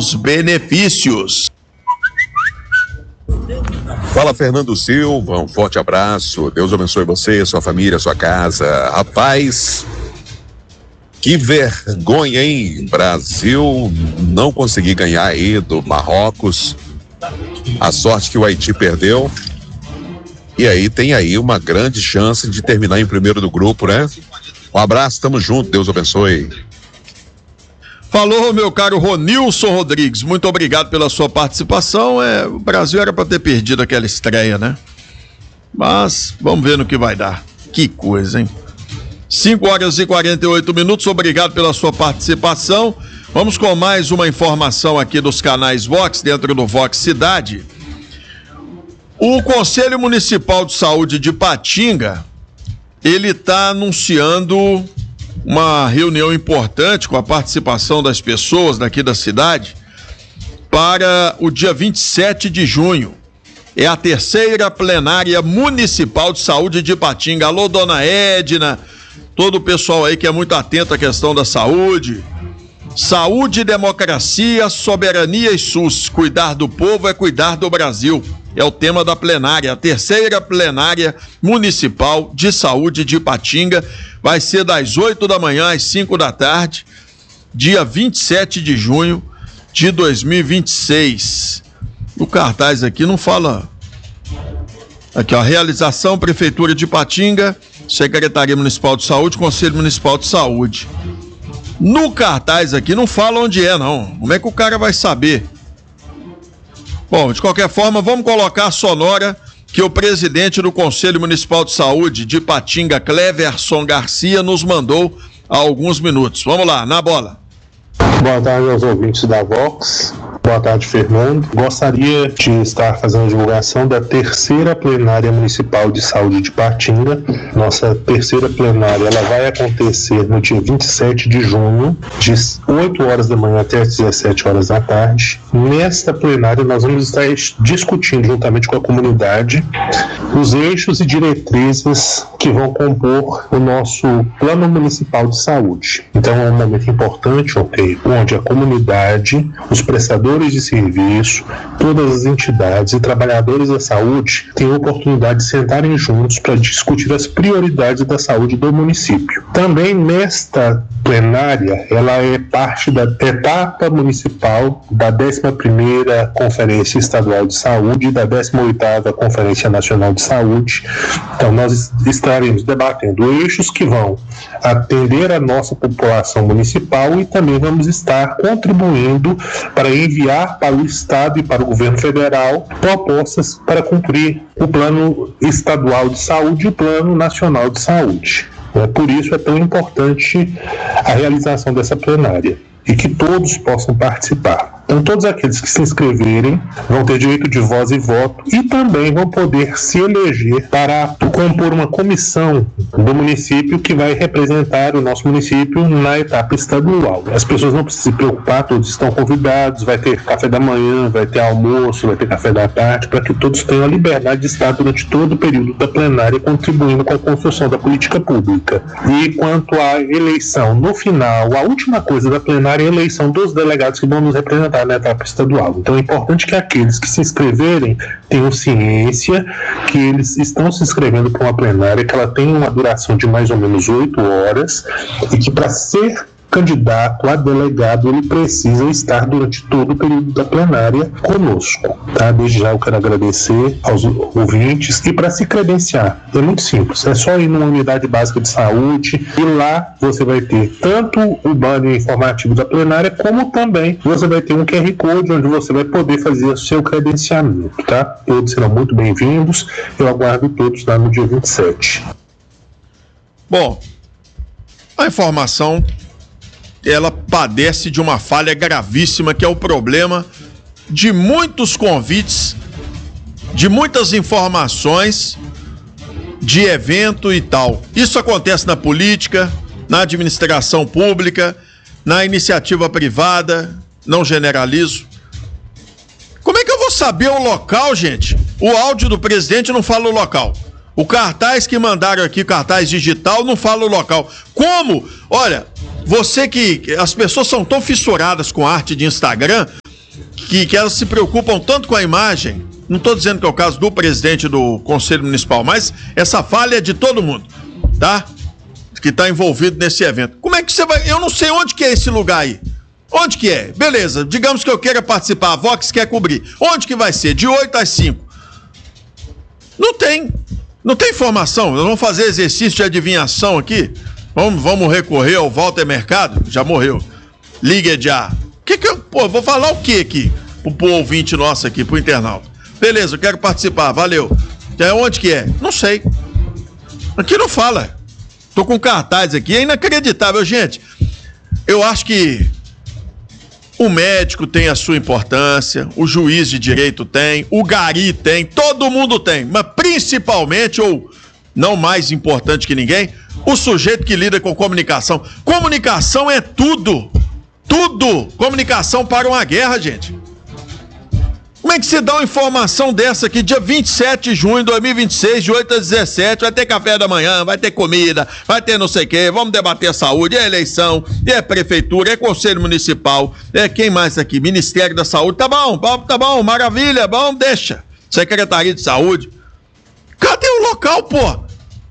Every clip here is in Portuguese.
os benefícios. Fala, Fernando Silva, um forte abraço, Deus abençoe você, sua família, sua casa. Rapaz, que vergonha, hein? Brasil não conseguir ganhar aí do Marrocos, a sorte que o Haiti perdeu, e aí tem aí uma grande chance de terminar em primeiro do grupo, né? Um abraço, tamo junto, Deus abençoe. Falou, meu caro Ronilson Rodrigues, muito obrigado pela sua participação. O Brasil era para ter perdido aquela estreia, né? Mas vamos ver no que vai dar. Que coisa, hein? 5h48, obrigado pela sua participação. Vamos com mais uma informação aqui dos canais Vox, dentro do Vox Cidade. O Conselho Municipal de Saúde de Ipatinga, ele está anunciando uma reunião importante com a participação das pessoas daqui da cidade para o dia 27 de junho. É a terceira plenária municipal de saúde de Ipatinga. Alô, dona Edna, todo o pessoal aí que é muito atento à questão da saúde. Saúde, democracia, soberania e SUS. Cuidar do povo é cuidar do Brasil. É o tema da plenária, a terceira plenária municipal de saúde de Ipatinga. Vai ser das 8 da manhã às 5 da tarde, dia 27 de junho de 2026. O cartaz aqui não fala. Aqui, ó, realização, Prefeitura de Ipatinga, Secretaria Municipal de Saúde, Conselho Municipal de Saúde. No cartaz aqui não fala onde é, não. Como é que o cara vai saber? Bom, de qualquer forma, vamos colocar a sonora que o presidente do Conselho Municipal de Saúde de Ipatinga, Cleverson Garcia, nos mandou há alguns minutos. Vamos lá, na bola. Boa tarde aos ouvintes da Vox. Boa tarde, Fernando. Gostaria de estar fazendo a divulgação da terceira plenária municipal de saúde de Ipatinga. Nossa terceira plenária, ela vai acontecer no dia 27 de junho, de 8 horas da manhã até as 17 horas da tarde. Nesta plenária, nós vamos estar discutindo, juntamente com a comunidade, os eixos e diretrizes que vão compor o nosso Plano Municipal de Saúde. Então, é um momento importante, onde a comunidade, os prestadores de serviço, todas as entidades e trabalhadores da saúde têm a oportunidade de sentarem juntos para discutir as prioridades da saúde do município. Também nesta plenária, ela é parte da etapa municipal da 11ª Conferência Estadual de Saúde e da 18ª Conferência Nacional de Saúde. Então, nós estaremos debatendo eixos que vão atender a nossa população municipal e também vamos estar contribuindo para enviar para o Estado e para o governo federal propostas para cumprir o Plano Estadual de Saúde e o Plano Nacional de Saúde. Por isso é tão importante a realização dessa plenária e que todos possam participar. Então, todos aqueles que se inscreverem vão ter direito de voz e voto e também vão poder se eleger para compor uma comissão do município que vai representar o nosso município na etapa estadual. As pessoas não precisam se preocupar, todos estão convidados, vai ter café da manhã, vai ter almoço, vai ter café da tarde, para que todos tenham a liberdade de estar durante todo o período da plenária contribuindo com a construção da política pública. E quanto à eleição, no final, a última coisa da plenária é a eleição dos delegados que vão nos representar na etapa estadual. Então é importante que aqueles que se inscreverem tenham ciência que eles estão se inscrevendo para uma plenária, que ela tem uma duração de mais ou menos 8 horas e que para ser candidato a delegado, ele precisa estar durante todo o período da plenária conosco, tá? Desde já eu quero agradecer aos ouvintes e para se credenciar, é muito simples, é só ir numa unidade básica de saúde e lá você vai ter tanto o banner informativo da plenária, como também você vai ter um QR Code onde você vai poder fazer o seu credenciamento, tá? Todos serão muito bem-vindos, eu aguardo todos lá no dia 27. Bom, a informação ela padece de uma falha gravíssima, que é o problema de muitos convites, de muitas informações de evento e tal. Isso acontece na política, na administração pública, na iniciativa privada, não generalizo. Como é que eu vou saber o local, gente? O áudio do presidente não fala o local. O cartaz que mandaram aqui, cartaz digital, não fala o local. Como? Olha, você que... As pessoas são tão fissuradas com a arte de Instagram que elas se preocupam tanto com a imagem. Não estou dizendo que é o caso do presidente do Conselho Municipal, mas essa falha é de todo mundo, tá? Que está envolvido nesse evento. Como é que você vai... Eu não sei onde que é esse lugar aí. Onde que é? Beleza, digamos que eu queira participar, a Vox quer cobrir. Onde que vai ser? De 8 às 5. Não tem informação. Nós vamos fazer exercício de adivinhação aqui. Vamos recorrer ao Walter Mercado, já morreu. Liga já. Vou falar o que aqui? Pro ouvinte nosso aqui, pro internauta. Beleza, eu quero participar, valeu. Onde que é? Não sei. Aqui não fala. Tô com cartaz aqui, é inacreditável, gente. Eu acho que o médico tem a sua importância, o juiz de direito tem, o gari tem, todo mundo tem, mas principalmente, ou não mais importante que ninguém, o sujeito que lida com comunicação. Comunicação é tudo. Tudo. Comunicação para uma guerra, gente. Como é que você dá uma informação dessa aqui, dia 27 de junho de 2026, de 8 às 17, vai ter café da manhã, vai ter comida, vai ter não sei o quê, vamos debater a saúde, é eleição, é prefeitura, é conselho municipal, é quem mais aqui? Ministério da Saúde, tá bom, maravilha, bom, deixa. Secretaria de Saúde. Cadê o local, pô?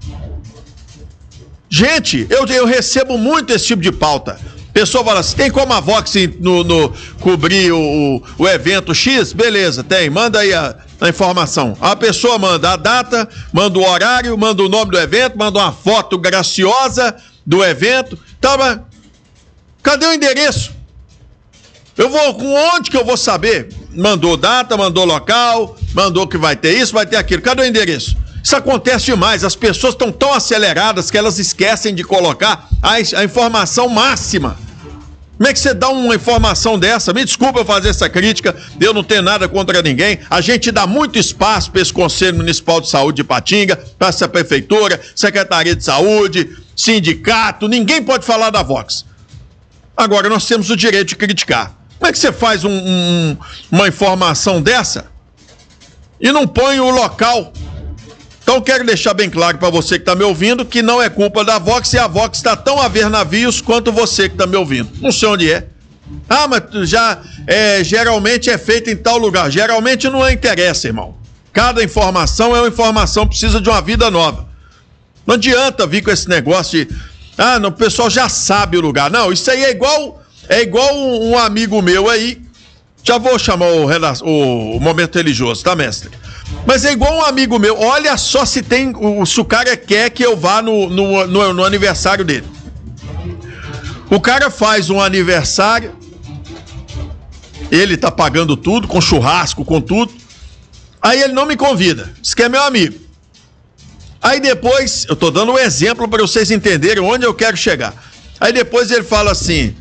Gente, eu recebo muito esse tipo de pauta. Pessoa fala assim, tem como a Vox cobrir o evento X? Beleza, tem, manda aí a informação. A pessoa manda a data, manda o horário, manda o nome do evento, manda uma foto graciosa do evento. Tá, cadê o endereço? Com onde que eu vou saber? Mandou data, mandou local, mandou que vai ter isso, vai ter aquilo. Cadê o endereço? Isso acontece demais, as pessoas estão tão aceleradas que elas esquecem de colocar a informação máxima. Como é que você dá uma informação dessa? Me desculpa eu fazer essa crítica, eu não tenho nada contra ninguém. A gente dá muito espaço para esse Conselho Municipal de Saúde de Ipatinga, para essa prefeitura, Secretaria de Saúde, sindicato, ninguém pode falar da Vox. Agora nós temos o direito de criticar. Como é que você faz uma informação dessa e não põe o local? Então quero deixar bem claro para você que está me ouvindo que não é culpa da Vox e a Vox está tão a ver navios quanto você que está me ouvindo. Não sei onde é. Ah, mas geralmente é feito em tal lugar. Geralmente não interessa, irmão. Cada informação é uma informação, precisa de uma vida nova. Não adianta vir com esse negócio de... não, o pessoal já sabe o lugar. Não, isso aí é igual um amigo meu aí. Já vou chamar o momento religioso, tá, mestre? Mas é igual um amigo meu, olha só se o cara quer que eu vá no aniversário dele. O cara faz um aniversário, ele tá pagando tudo, com churrasco, com tudo. Aí ele não me convida, diz que é meu amigo. Aí depois, eu tô dando um exemplo para vocês entenderem onde eu quero chegar. Aí depois ele fala assim,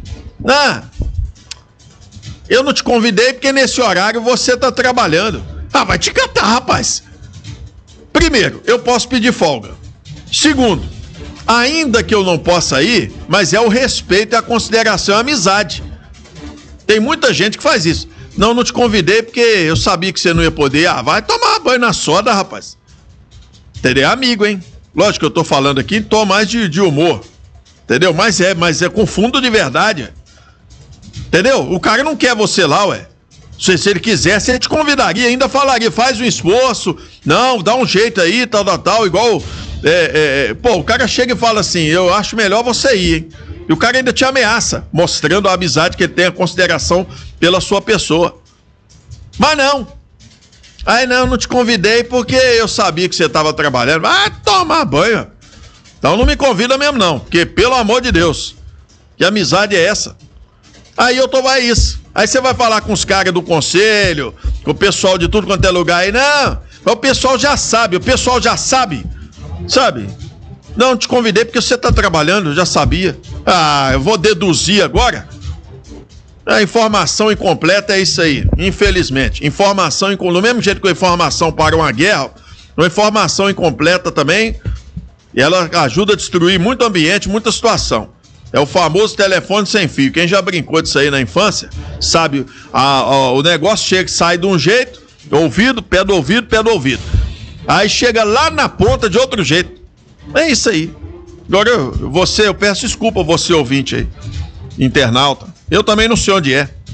eu não te convidei porque nesse horário você tá trabalhando. Vai te catar, rapaz. Primeiro, eu posso pedir folga. Segundo, ainda que eu não possa ir, mas é o respeito e a consideração e a amizade. Tem muita gente que faz isso. Não te convidei porque eu sabia que você não ia poder. Vai tomar banho na soda, rapaz. Entendeu? É amigo, hein? Lógico que eu tô falando aqui em tom mais de humor. Entendeu? Mas é com fundo de verdade. Entendeu? O cara não quer você lá, ué. Se ele quisesse, ele te convidaria, ainda falaria, faz um esforço, não, dá um jeito aí, tal, igual, o cara chega e fala assim, eu acho melhor você ir, hein? E o cara ainda te ameaça, mostrando a amizade que ele tem, a consideração pela sua pessoa. Mas não. Não te convidei porque eu sabia que você estava trabalhando. Vai tomar banho. Então não me convida mesmo não, porque pelo amor de Deus, que amizade é essa? Aí isso. Aí você vai falar com os caras do conselho, com o pessoal de tudo quanto é lugar aí. Não, o pessoal já sabe, sabe? Não, te convidei porque você tá trabalhando, eu já sabia. Eu vou deduzir agora? A informação incompleta é isso aí, infelizmente. Do mesmo jeito que a informação para uma guerra, uma informação incompleta também, ela ajuda a destruir muito ambiente, muita situação. É o famoso telefone sem fio. Quem já brincou disso aí na infância, sabe, o negócio sai de um jeito, ouvido, pé do ouvido. Aí chega lá na ponta de outro jeito. É isso aí. Agora, eu peço desculpa a você, ouvinte aí, internauta. Eu também não sei onde é.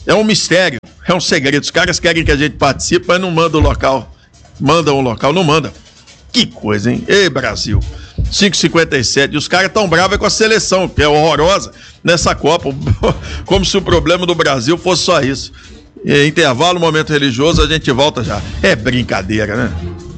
É um mistério, é um segredo. Os caras querem que a gente participe, mas não manda o local. Manda um local, não manda. Que coisa, hein? Ei, Brasil. 5h57. E os caras tão bravos com a seleção, que é horrorosa nessa Copa. Como se o problema do Brasil fosse só isso. Intervalo, momento religioso, a gente volta já. É brincadeira, né?